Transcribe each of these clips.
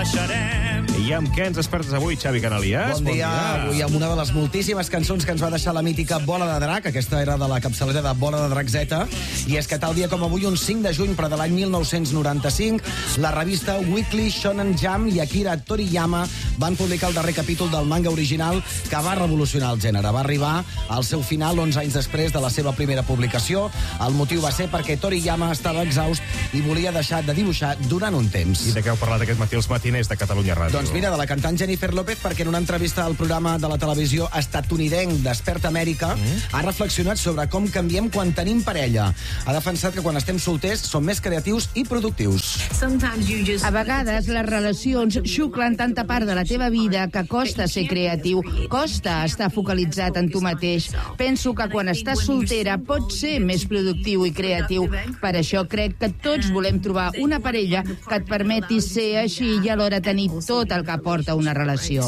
deixarem. I amb què ens despertes avui, Xavi Canalias? Bon dia. Avui amb una de les moltíssimes cançons que ens va deixar la mítica Bola de Drac. Aquesta era de la capçalera de Bola de Drac Z. I és que tal dia com avui, un 5 de juny, però de l'any 1995, la revista Weekly Shonen Jump i Akira Toriyama van publicar el darrer capítol del manga original que va revolucionar el gènere. Va arribar al seu final 11 anys després de la seva primera publicació. El motiu va ser perquè Toriyama estava exhaust i volia deixar de dibuixar durant un temps. I de què heu parlat aquest matí els matiners de Catalunya Ràdio? Doncs mira, de la cantant Jennifer López, perquè en una entrevista al programa de la televisió estatunidenc Despert Amèrica ha reflexionat sobre com canviem quan tenim parella. Ha defensat que quan estem solters som més creatius i productius. A vegades les relacions xuclen tanta part de la teva vida que costa ser creatiu, costa estar focalitzat en tu mateix. Penso que quan estàs soltera pots ser més productiu i creatiu. Per això crec que tots volem trobar una parella que et permeti ser així i alhora tenir tot el que aporta una relació.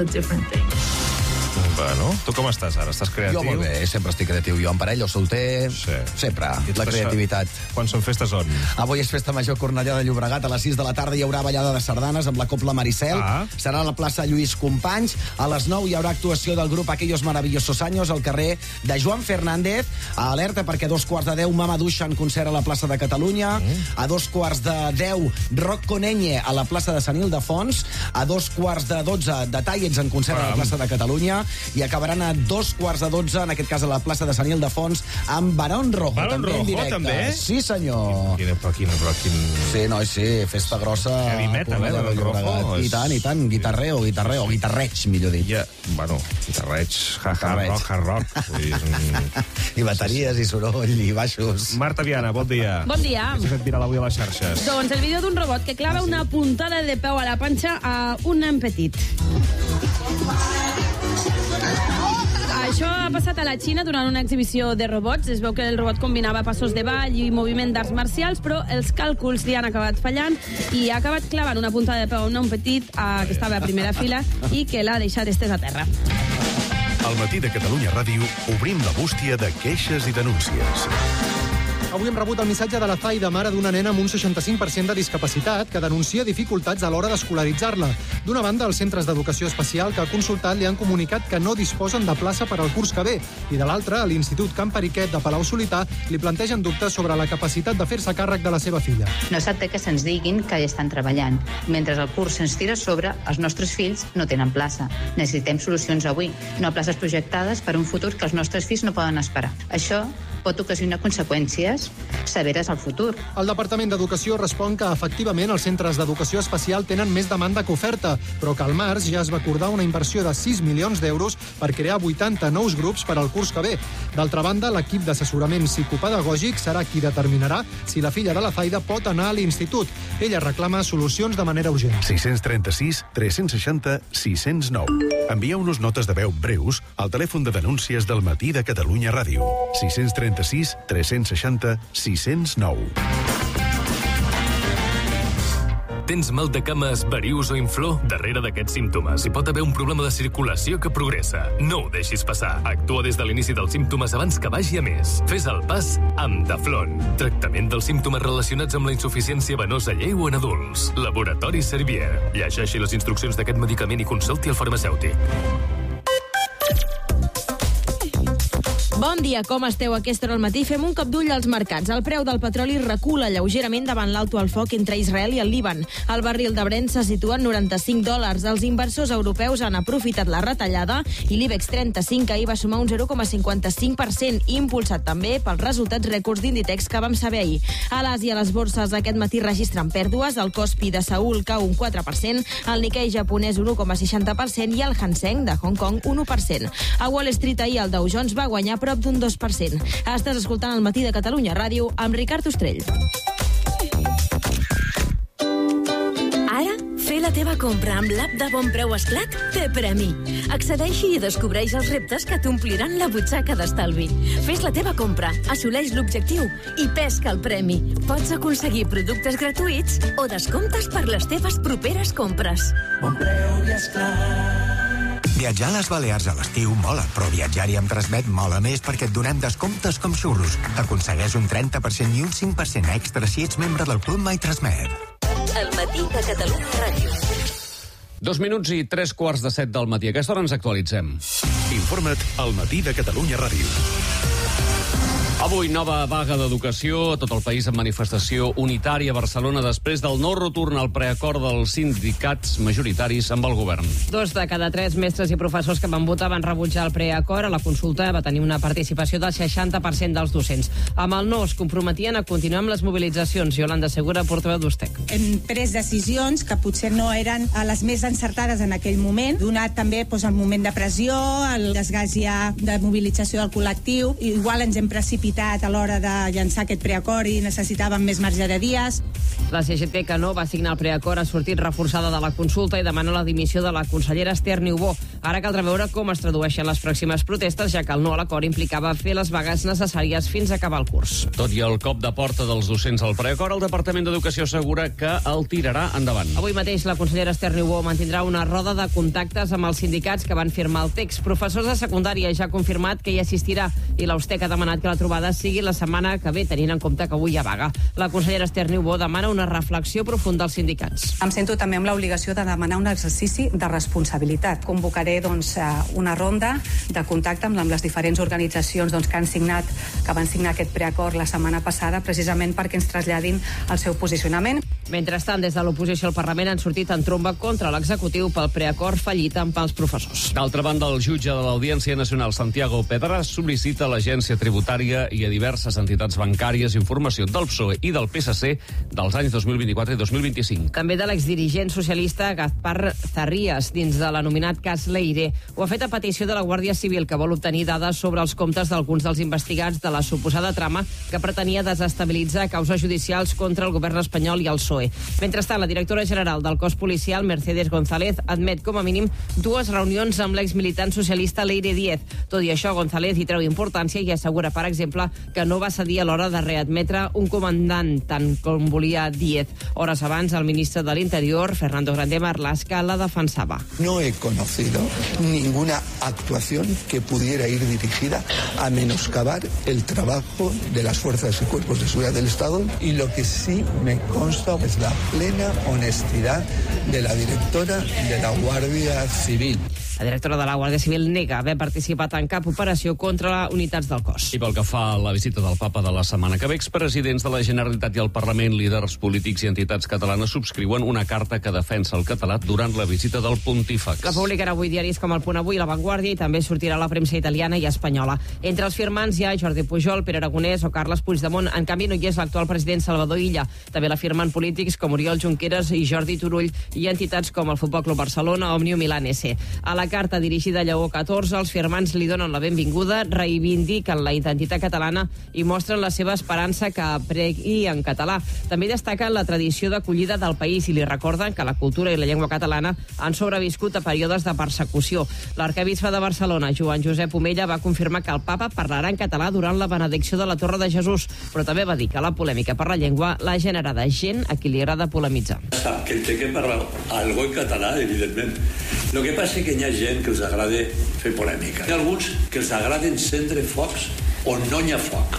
Bueno, tu com estàs ara? Estàs creatiu? Jo molt bé, sempre estic creatiu. Jo en parella o solter, sempre. La creativitat. Quan són festes on? Avui és festa major a Cornellà de Llobregat. A les 6 de la tarda hi haurà ballada de sardanes amb la Copla Maricel. Serà a la plaça Lluís Companys. A les 9 hi haurà actuació del grup Aquellos Maravillosos Años al carrer de Joan Fernández. Alerta perquè a 2:15 Mama Duixa en concert a la plaça de Catalunya. A 2:10 Rock Conenye a la plaça de Sant Ildefons. A 2:12 Detallets en concert a la plaça de Catalunya. I acabaran a 2:12, en aquest cas a la plaça de Sant Ildefons, amb Barón Rojo. Barón també Rojo, en directe. també? Sí, senyor. Quin... Sí, no, sí, festa grossa. Heavy metal, Barón Rojo. I tant, guitarreig, millor dit. Bueno, guitarreig, hard rock. I bateries, i soroll, i baixos. Marta Viana, bon dia. Bon dia. Què s'ha fet viral avui a les xarxes? Doncs el vídeo d'un robot que clava una puntada de peu a la panxa a un nen petit. Això ha passat a la Xina durant una exhibició de robots. Es veu que el robot combinava passos de ball i moviment d'arts marcials, però els càlculs li han acabat fallant i ha acabat clavant una puntada de peu a un nen petit que estava a primera fila i que l'ha deixat estès a terra. Al matí de Catalunya Ràdio obrim la bústia de queixes i denúncies. Avui hem rebut el missatge de la Zaida, mare d'una nena amb un 65% de discapacitat, que denuncia dificultats a l'hora d'escolaritzar-la. D'una banda, els centres d'educació especial que ha consultat li han comunicat que no disposen de plaça per al curs que ve. I de l'altra, a l'Institut Can Periquet de Palau-solità li plantegen dubtes sobre la capacitat de fer-se càrrec de la seva filla. No s'admet que se'ns diguin que hi estan treballant. Mentre el curs se'ns tira a sobre, els nostres fills no tenen plaça. Necessitem solucions avui, no places projectades per un futur que els nostres fills no poden esperar. Això pot ocasionar conseqüències severes al futur. El Departament d'Educació respon que, efectivament, els centres d'educació especial tenen més demanda que oferta, però que al març ja es va acordar una inversió de 6 milions d'euros per crear 80 nous grups per al curs que ve. D'altra banda, l'equip d'assessorament psicopedagògic serà qui determinarà si la filla de la Zaida pot anar a l'institut. Ella reclama solucions de manera urgent. 636 360 609. Envieu-nos notes de veu breus al telèfon de denúncies del matí de Catalunya Ràdio. 636 360 609. Tens mal de cames, varius o inflor? Darrere d'aquests símptomes hi pot haver un problema de circulació que progressa. No ho deixis passar. Actua des de l'inici dels símptomes abans que vagi a més. Fes el pas amb Daflon. Tractament dels símptomes relacionats amb la insuficiència venosa lleu en adults. Laboratori Servier. Llegeixi les instruccions d'aquest medicament i consulti el farmacèutic. Bon dia, com esteu? Aquesta hora al matí fem un cop d'ull als mercats. El preu del petroli recula lleugerament davant l'alto al foc entre Israel i el Líban. El barril de Brent se situa en $95. Els inversors europeus han aprofitat la retallada i l'IBEX 35 ahir va sumar un 0,55%, impulsat també pels resultats rècords d'Inditex que vam saber ahir. A l'Àsia, les borses aquest matí registren pèrdues. El Kospi de Seül cau un 4%, el Nikkei japonès un 1,60% i el Hang Seng de Hong Kong un 1%. A Wall Street ahir el Dow Jones va guanyar prop d'un 2%. Estàs escoltant el matí de Catalunya Ràdio amb Ricard Ostrell. Ara, fer la teva compra amb l'app de Bon Preu Esclat té premi. Accedeix-hi i descobreix els reptes que t'ompliran la butxaca d'estalvi. Fes la teva compra, assoleix l'objectiu i pesca el premi. Pots aconseguir productes gratuïts o descomptes per les teves properes compres. Bon Preu i Esclat. Viatjar a les Balears a l'estiu mola, però viatjar-hi amb Transmet mola més perquè et donem descomptes com xurros. Aconsegueix un 30% i un 5% extra si ets membre del Club My Transmet. El matí de Catalunya Ràdio. 2 minuts i 3:45 del matí. A aquesta hora ens actualitzem. Informa't al Matí de Catalunya Ràdio. Avui, nova vaga d'educació a tot el país en manifestació unitària a Barcelona després del no retorn al preacord dels sindicats majoritaris amb el govern. 2 de cada 3 mestres i professors que van votar van rebutjar el preacord. A la consulta va tenir una participació del 60% dels docents. Amb el no es comprometien a continuar amb les mobilitzacions. Yolanda Segura, portaveu d'Ustec. Hem pres decisions que potser no eren les més encertades en aquell moment, donat també el moment de pressió, el desgast ja de mobilització del col·lectiu. Igual ens hem precipitat a l'hora de llançar aquest preacord i necessitàvem més marge de dies. La CGT, que no va signar el preacord, ha sortit reforçada de la consulta i demana la dimissió de la consellera Esther Niubó. Ara caldrà veure com es tradueixen les pròximes protestes, ja que el no a l'acord implicava fer les vagues necessàries fins a acabar el curs. Tot i el cop de porta dels docents al preacord, el Departament d'Educació assegura que el tirarà endavant. Avui mateix la consellera Esther Niubó mantindrà una roda de contactes amb els sindicats que van firmar el text. Professors de secundària ja ha confirmat que hi assistirà i l'Ustec ha demanat que la trobada sigui la setmana que ve, tenint en compte que avui hi ha vaga. La consellera Esther Niubó demana una reflexió profunda als sindicats. Em sento també amb l'obligació de demanar un exercici de responsabilitat. Convocaré una ronda de contacte amb les diferents organitzacions que van signar aquest preacord la setmana passada, precisament perquè ens traslladin el seu posicionament. Mentrestant, des de l'oposició al Parlament han sortit en tromba contra l'executiu pel preacord fallit amb els professors. D'altra banda, el jutge de l'Audiència Nacional, Santiago Pedras, sol·licita a l'Agència Tributària i a diverses entitats bancàries informació del PSOE i del PSC dels anys 2024 i 2025. També de l'exdirigent socialista Gaspar Zarrías, dins de l'anomenat cas Leire. Ho ha fet a petició de la Guàrdia Civil, que vol obtenir dades sobre els comptes d'alguns dels investigats de la suposada trama que pretenia desestabilitzar causes judicials contra el govern espanyol i el PSOE. Mentrestant, la directora general del cos policial, Mercedes González, admet com a mínim 2 reunions amb l'exmilitant socialista Leire Díez. Tot i això, González hi treu importància i assegura, per exemple, que no va cedir a l'hora de readmetre un comandant, tant com volia Díez. Hores abans, el ministre de l'Interior, Fernando Grande Marlaska, la defensava. No he conocido ninguna actuación que pudiera ir dirigida a menoscabar el trabajo de las fuerzas y cuerpos de seguridad del Estado, y lo que sí me consta es la plena honestidad de la directora de la Guàrdia Civil. La directora de la Guàrdia Civil nega haver participat en cap operació contra unitats del cos. I pel que fa a la visita del papa de la setmana que ve, expresidents de la Generalitat i el Parlament, líders polítics i entitats catalanes subscriuen una carta que defensa el català durant la visita del pontífex. La publicarà avui diaris com El Punt Avui i La Vanguardia, i també sortirà a la premsa italiana i espanyola. Entre els firmants hi ha Jordi Pujol, Pere Aragonès o Carles Puigdemont. En canvi, no hi és l'actual president Salvador Illa. També la firmen polítics com Oriol Junqueras i Jordi Turull, i entitats com el Futbol Club Barcelona o Òmnium Milán S. A la carta dirigida a Lleó XIV, els firmants li donen la benvinguda, reivindiquen la identitat catalana i mostren la seva esperança que pregui en català. També destaquen la tradició d'acollida del país i li recorden que la cultura i la llengua catalana han sobreviscut a períodes de persecució. L'arquebisbe de Barcelona, Joan Josep Omella, va confirmar que el papa parlarà en català durant la benedicció de la Torre de Jesús, però també va dir que la polèmica per la llengua l'ha generada gent a qui li agrada polemitzar. Sap que té que parlar algo en català, evidentment. El que passa és que hi ha gent que els agrada fer polèmica. Hi ha alguns que els agrada encendre focs on no hi ha foc.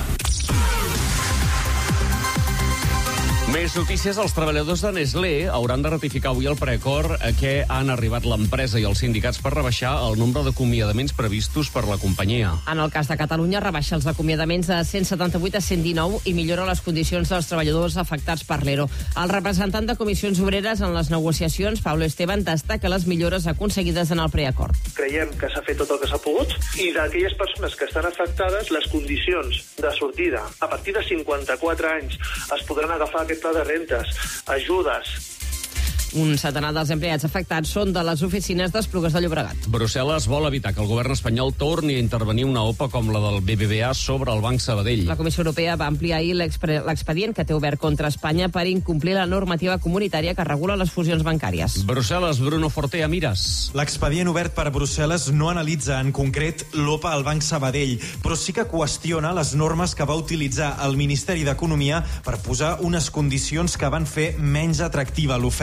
Més notícies. Els treballadors de Nestlé hauran de ratificar avui el preacord a què han arribat l'empresa i els sindicats per rebaixar el nombre d'acomiadaments previstos per la companyia. En el cas de Catalunya, rebaixa els acomiadaments de 178 a 119 i millora les condicions dels treballadors afectats per l'ERO. El representant de Comissions Obreres en les negociacions, Pablo Esteban, destaca les millores aconseguides en el preacord. Creiem que s'ha fet tot el que s'ha pogut, i d'aquelles persones que estan afectades, les condicions de sortida a partir de 54 anys es podran agafar aquest pla de rentes, ajudes. Un centenar dels empleats afectats són de les oficines d'Esplugues de Llobregat. Brussel·les vol evitar que el govern espanyol torni a intervenir una OPA com la del BBVA sobre el Banc Sabadell. La Comissió Europea va ampliar ahir l'expedient que té obert contra Espanya per incomplir la normativa comunitària que regula les fusions bancàries. Brussel·les, Bruno Forte, a Mires. L'expedient obert per Brussel·les no analitza en concret l'OPA al Banc Sabadell, però sí que qüestiona les normes que va utilitzar el Ministeri d'Economia per posar unes condicions que van fer menys atractiva l'oferta del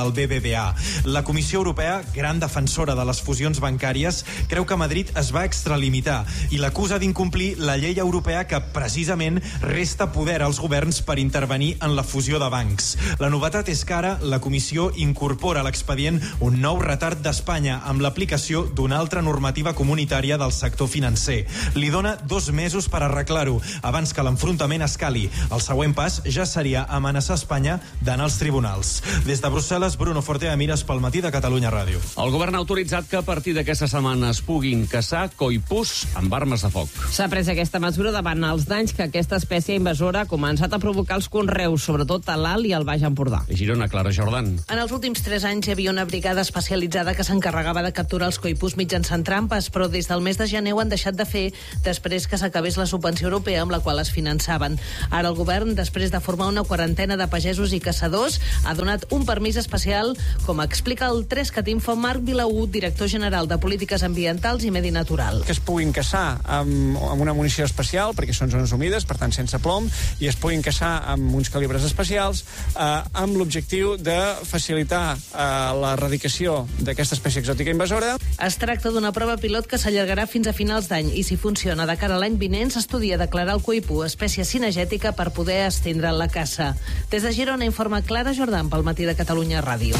del BBVA. La Comissió Europea, gran defensora de les fusions bancàries, creu que Madrid es va extralimitar i l'acusa d'incomplir la llei europea que precisament resta poder als governs per intervenir en la fusió de bancs. La novetat és que ara la Comissió incorpora a l'expedient un nou retard d'Espanya amb l'aplicació d'una altra normativa comunitària del sector financer. Li dona 2 mesos per arreglar-ho, abans que l'enfrontament escali. El següent pas ja seria amenaçar Espanya d'anar als tribunals. Des de Brussel·les, Bruno Fortea, Mires pel Matí de Catalunya Ràdio. El govern ha autoritzat que a partir d'aquesta setmana es puguin caçar coipús amb armes de foc. S'ha pres aquesta mesura davant els danys que aquesta espècie invasora ha començat a provocar els conreus, sobretot a l'Alt i al Baix Empordà. A Girona, Clara Jordan. En els últims 3 anys hi havia una brigada especialitzada que s'encarregava de capturar els coipús mitjançant trampes, però des del mes de gener ho han deixat de fer després que s'acabés la subvenció europea amb la qual es finançaven. Ara el govern, després de formar una quarantena de pagesos i caçadors, ha donat un permís especial, com explica el 3CAT Info Marc Vilaú, director general de Polítiques Ambientals i Medi Natural. Que es puguin caçar amb una munició especial, perquè són zones humides, per tant sense plom, i es puguin caçar amb uns calibres especials, amb l'objectiu de facilitar l'erradicació d'aquesta espècie exòtica invasora. Es tracta d'una prova pilot que s'allargarà fins a finals d'any i si funciona de cara a l'any vinent s'estudia declarar el coipú espècie cinegètica per poder estendre la caça. Des de Girona informa Clara Jordan pel Matí de Catalunya Ràdio.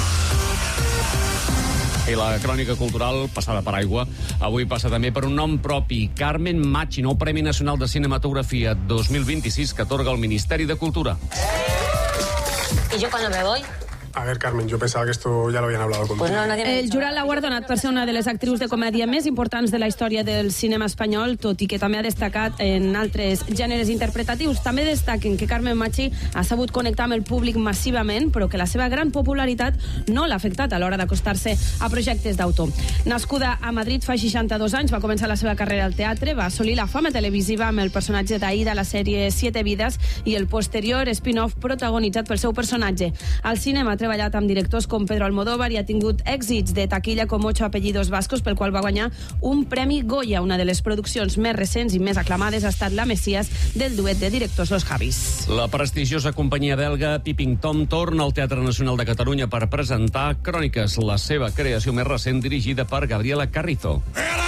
I la crònica cultural, passada per aigua, avui passa també per un nom propi, Carmen Machi, nou Premi Nacional de Cinematografia 2026 que atorga el Ministeri de Cultura. ¿Y yo cuando me voy? A ver, Carmen, yo pensaba que esto ya lo habían hablado contigo. Pues no, nadie me El jurat l'ha guardonat per ser una de les actrius de comèdia més importants de la història del cinema espanyol, tot i que també ha destacat en altres gèneres interpretatius. També destaquen que Carmen Machi ha sabut connectar amb el públic massivament, però que la seva gran popularitat no l'ha afectat a l'hora d'acostar-se a projectes d'autor. Nascuda a Madrid fa 62 anys, va començar la seva carrera al teatre, va assolir la fama televisiva amb el personatge d'Aida a la sèrie 7 vides i el posterior spin-off protagonitzat pel seu personatge. Al cinema ha treballat amb directors com Pedro Almodóvar i ha tingut èxits de taquilla com 8 apellidos vascos, pel qual va guanyar un Premi Goya. Una de les produccions més recents i més aclamades ha estat La Messias, del duet de directors Los Javis. La prestigiosa companyia belga Peeping Tom torna al Teatre Nacional de Catalunya per presentar Cròniques, la seva creació més recent dirigida per Gabriela Carrizo.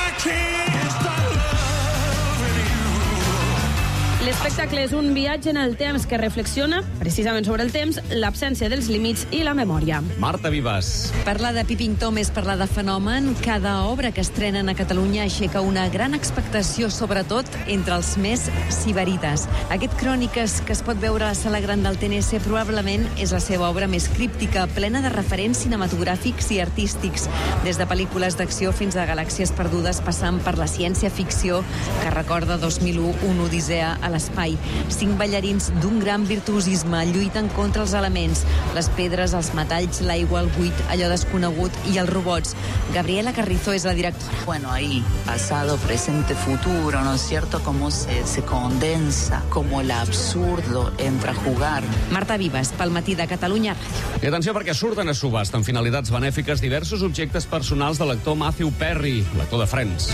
L'espectacle és un viatge en el temps que reflexiona precisament sobre el temps, l'absència dels límits i la memòria. Marta Vivas. Parlar de Peeping Tom és parlar de fenomen. Cada obra que estrenen a Catalunya aixeca una gran expectació, sobretot entre els més sibarites. Aquest Cròniques, que es pot veure a la Sala Gran del TNC, probablement és la seva obra més críptica, plena de referents cinematogràfics i artístics, des de pel·lícules d'acció fins a galàxies perdudes, passant per la ciència-ficció que recorda 2001, una odissea a l'espai. 5 ballarins d'un gran virtuosisme lluiten contra els elements, les pedres, els metalls, l'aigua, el buit, allò desconegut i els robots. Gabriela Carrizo és la directora. Bueno, ahí, pasado, presente, futuro, ¿no es cierto? Cómo se condensa, cómo el absurdo entra a jugar. Marta Vivas, pel Matí de Catalunya Ràdio. I atenció, perquè surten a subhasta amb finalitats benèfiques diversos objectes personals de l'actor Matthew Perry, l'actor de Friends.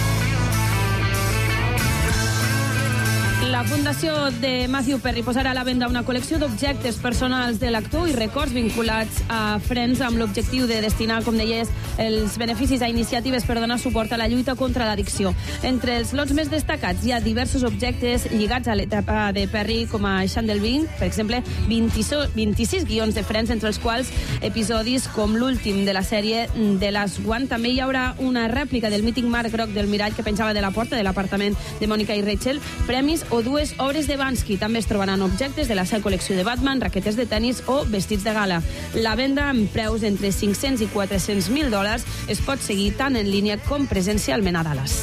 La Fundació de Matthew Perry posarà a la venda una col·lecció d'objectes personals de l'actor i records vinculats a Friends amb l'objectiu de destinar, com deies, els beneficis a iniciatives per donar suport a la lluita contra l'addicció. Entre els lots més destacats hi ha diversos objectes lligats a l'etapa de Perry, com a Chandel Bing, per exemple, 26 guions de Friends, entre els quals episodis com l'últim de la sèrie The Last One. També hi haurà una rèplica del mític marc groc del mirall que penjava de la porta de l'apartament de Mònica i Rachel, premis o dues obres de Bansky. També es trobaran objectes de la seva col·lecció de Batman, raquetes de tennis o vestits de gala. La venda amb preus entre 500 i 400.000 dòlars es pot seguir tant en línia com presencialment a Dallas.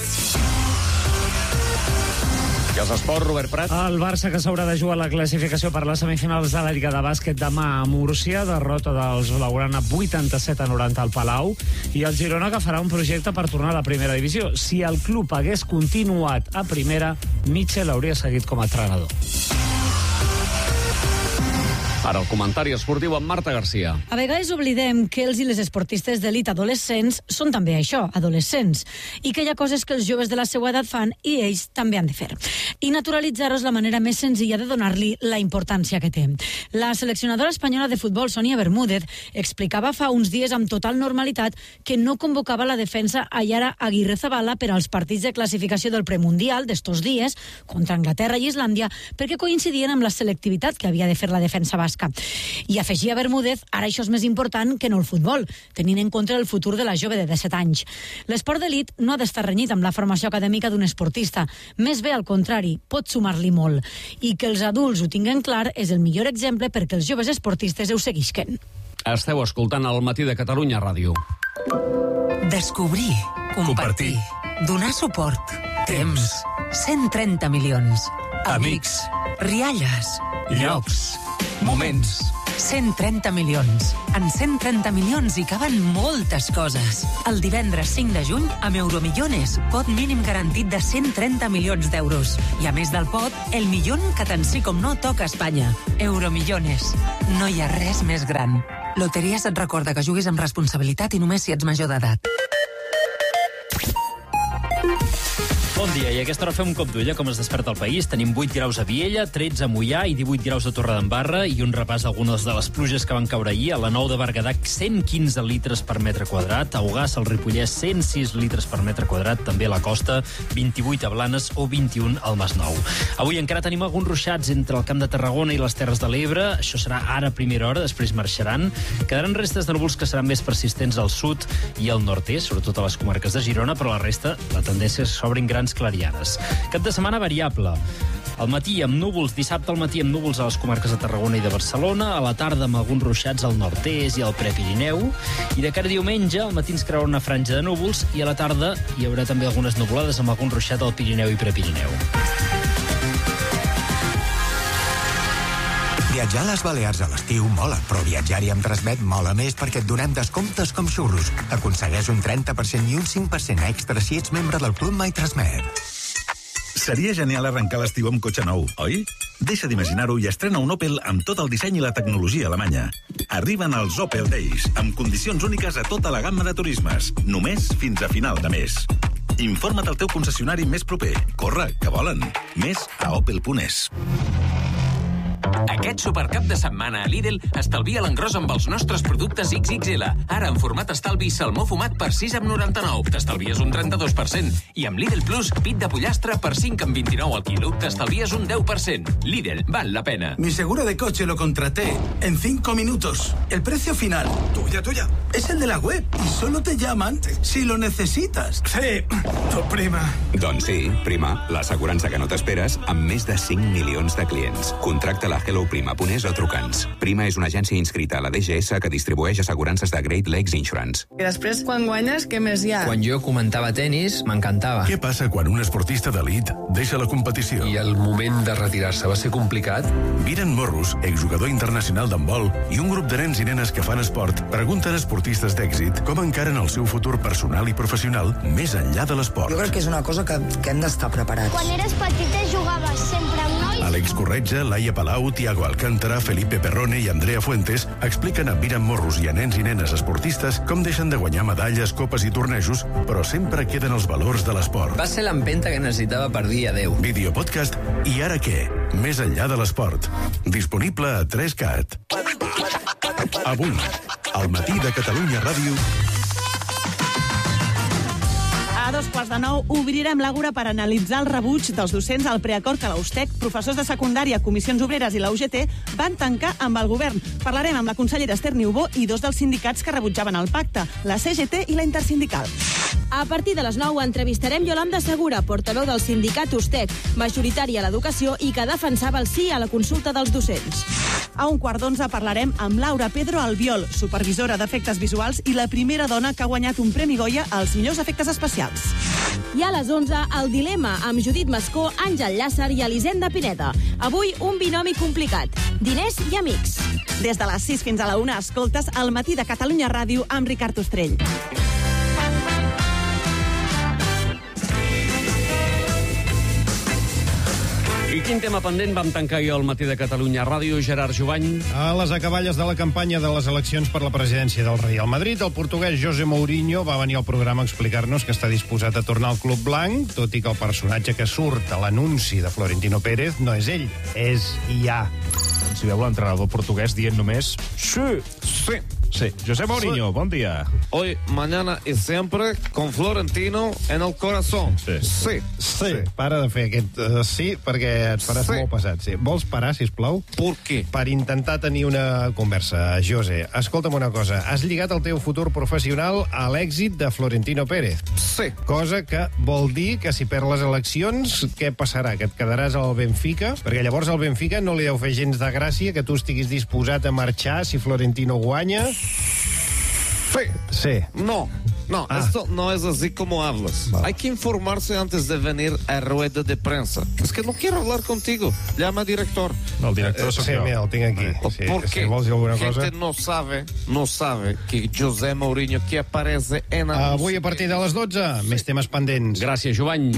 I els esports, Robert Prat. El Barça, que s'haurà de jugar la classificació per les semifinals de la Lliga de Bàsquet demà a Múrcia, derrota dels blaugrana 87-90 al Palau, i el Girona, que farà un projecte per tornar a la primera divisió. Si el club hagués continuat a primera, Mitchell hauria seguit com a entrenador. Ara el comentari esportiu amb Marta Garcia. A vegades oblidem que els i les esportistes d'elit adolescents són també això, adolescents, i que hi ha coses que els joves de la seva edat fan i ells també han de fer. I naturalitzar-ho és la manera més senzilla de donar-li la importància que té. La seleccionadora espanyola de futbol, Sonia Bermúdez, explicava fa uns dies amb total normalitat que no convocava la defensa Ayara Aguirrezabala per als partits de classificació del premundial d'estos dies contra Anglaterra i Islàndia perquè coincidien amb la selectivitat que havia de fer la defensa basca. I afegia Bermúdez, ara això és més important que no el futbol, tenint en compte el futur de la jove de 17 anys. L'esport d'elit no ha d'estar renyit amb la formació acadèmica d'un esportista, més bé al contrari, pot sumar-li molt. I que els adults ho tinguen clar és el millor exemple perquè els joves esportistes ho seguisquen. Esteu escoltant el Matí de Catalunya Ràdio. Descobrir, compartir, donar suport, temps, 130 milions, amics, rialles, llocs, moments. 130 milions. En 130 milions hi caben moltes coses. El divendres 5 de juny, amb Euromillones, pot mínim garantit de 130 milions d'euros. I a més del pot, el milió que tant sí com no toca a Espanya. Euromillones. No hi ha res més gran. Loteries et recorda que juguis amb responsabilitat i només si ets major d'edat. Bon dia, i a aquesta hora fem un cop d'ull com es desperta el país. Tenim 8 graus a Viella, 13 a Moià i 18 graus a Torredembarra i un repàs d'algunes de les pluges que van caure ahir. A la Nou de Berguedà, 115 litres per metre quadrat. A Ugàs, al Ripollès, 106 litres per metre quadrat. També a la costa, 28 a Blanes o 21 al Masnou. Avui encara tenim alguns ruixats entre el Camp de Tarragona i les Terres de l'Ebre. Això serà ara a primera hora, després marxaran. Quedaran restes de núvols que seran més persistents al sud i al nord-est, sobretot a les comarques de Girona, però la resta, la tendència és que s'obrin grans clarianes. Cap de setmana variable. Al matí amb núvols, dissabte al matí amb núvols a les comarques de Tarragona i de Barcelona, a la tarda amb alguns ruixats al nord-est i al Prepirineu, i de cara a diumenge al matí ens creurà una franja de núvols i a la tarda hi haurà també algunes nuvolades amb algun ruixat al Pirineu i Prepirineu. Viatjar a les Balears a l'estiu mola, però viatjar-hi amb Transmet mola més perquè et donem descomptes com xurros. Aconsegueix un 30% i un 5% extra si ets membre del Club My Transmet. Seria genial arrencar l'estiu amb cotxe nou, oi? Deixa d'imaginar-ho i estrena un Opel amb tot el disseny i la tecnologia alemanya. Arriben els Opel Days, amb condicions úniques a tota la gamma de turismes, només fins a final de mes. Informa't al teu concessionari més proper. Corre, que volen. Més a opel.es. Aquest supercap de setmana a Lidl estalvia l'engròs amb els nostres productes XXL. Ara en format estalvi salmó fumat per 6,99. T'estalvies un 32%. I amb Lidl Plus, pit de pollastre per 5,29 al quilo. T'estalvies un 10%. Lidl, val la pena. Mi seguro de coche lo contraté en 5 minutos. El precio final, tuya, es el de la web. Y solo te llaman si lo necesitas. Sí, tu prima. Doncs sí, Prima, l'assegurança que no t'esperes amb més de 5 milions de clients. Contracta la HelloPrima.es o truca'ns. Prima és una agència inscrita a la DGS que distribueix assegurances de Great Lakes Insurance. I després, quan guanyes, què més hi ha? Quan jo comentava tenis, m'encantava. Què passa quan un esportista d'elit deixa la competició? I el moment de retirar-se va ser complicat? Viren Morros, exjugador internacional d'handbol, i un grup de nens i nenes que fan esport pregunten a esportistes d'èxit com encaren el seu futur personal i professional més enllà de l'esport. Jo crec que és una cosa que hem d'estar preparats. Quan eres petita jugaves sempre amb nois? Àlex Corretja, Laia Palau, Tiago Alcántara, Felipe Perrone i Andrea Fuentes expliquen a Viren Morros i a nens i nenes esportistes com deixen de guanyar medalles, copes i tornejos, però sempre queden els valors de l'esport. Va ser l'empenta que necessitava per dir adeu. Videopodcast I ara què? Més enllà de l'esport. Disponible a 3CAT. Avui, al Matí de Catalunya Ràdio. A 8:45 obrirem l'Àgora per analitzar el rebuig dels docents al preacord que l'Austec, professors de secundària, comissions obreres i la UGT van tancar amb el govern. Parlarem amb la consellera Esther Niubó i dos dels sindicats que rebutjaven el pacte, la CGT i la Intersindical. A partir de les 9 entrevistarem Yolanda Segura, portaveu del sindicat Ustec, majoritari a l'educació i que defensava el sí a la consulta dels docents. A 11:15 parlarem amb Laura Pedro Albiol, supervisora d'efectes visuals i la primera dona que ha guanyat un Premi Goya als millors efectes especials. I a les 11, el dilema amb Judit Mascó, Àngel Llàcer i Elisenda Pineda. Avui, un binomi complicat. Diners i amics. Des de les 6 fins a la 1 escoltes El Matí de Catalunya Ràdio amb Ricard Ostrell. I quin tema pendent vam tancar ahir al Matí de Catalunya Ràdio, Gerard Jovany? A les acaballes de la campanya de les eleccions per la presidència del Real Madrid, el portuguès José Mourinho va venir al programa a explicar-nos que està disposat a tornar al club blanc, tot i que el personatge que surt a l'anunci de Florentino Pérez no és ell, és Ià. Si veu l'entrenador portuguès dient només sí. Sí, José Mourinho, bon dia. Hoy, mañana y siempre con Florentino en el corazón. Sí. Para de fer aquest sí, perquè et faràs molt pesat. Sí. Vols parar, sisplau? Per què? Per intentar tenir una conversa. José, escolta'm una cosa. Has lligat el teu futur professional a l'èxit de Florentino Pérez. Sí. Cosa que vol dir que si perd les eleccions, què passarà? Que et quedaràs al Benfica? Perquè llavors al Benfica no li deu fer gens de gràcia que tu estiguis disposat a marxar si Florentino guanya. Sí. No, esto no es así como hablas. Hay que informarse antes de venir a rueda de prensa. Es que no quiero hablar contigo. Llama al director. No, el director soc jo. Sí, el tinc aquí. Sí, porque si vols dir alguna cosa... gente no sabe que José Mourinho que aparece en... Avui a partir de les 12, més temes pendents. Gràcies, Jovany.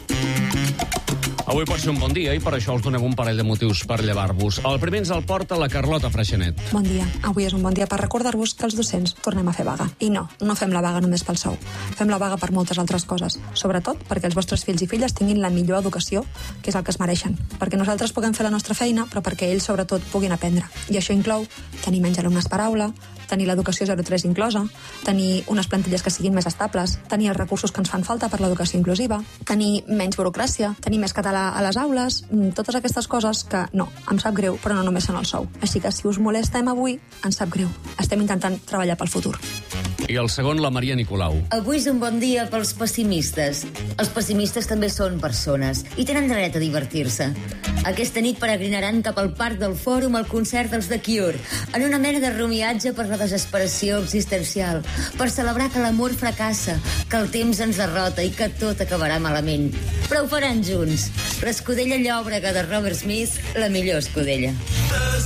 Avui pot ser un bon dia i per això us donem un parell de motius per llevar-vos. El primer ens el porta la Carlota Freixenet. Bon dia. Avui és un bon dia per recordar-vos que els docents tornem a fer vaga. I no fem la vaga només pel sou. Fem la vaga per moltes altres coses. Sobretot perquè els vostres fills i filles tinguin la millor educació, que és el que es mereixen. Perquè nosaltres puguem fer la nostra feina, però perquè ells, sobretot, puguin aprendre. I això inclou tenir menys alumnes per aula, tenir l'educació 0-3 inclosa, tenir unes plantilles que siguin més estables, tenir els recursos que ens fan falta per l'educació inclusiva, tenir menys burocràcia, tenir més català a les aules, totes aquestes coses que no, em sap greu, però no només són el sou. Així que si us molestem avui, ens sap greu. Estem intentant treballar pel futur. I el segon, la Maria Nicolau. Avui és un bon dia pels pessimistes. Els pessimistes també són persones i tenen dret a divertir-se. Aquesta nit peregrinaran cap al Parc del Fòrum al concert dels The Cure, en una mena de rumiatge per la desesperació existencial, per celebrar que l'amor fracassa, que el temps ens derrota i que tot acabarà malament. Però ho faran junts. L'escudella llòbrega de Robert Smith, la millor escudella.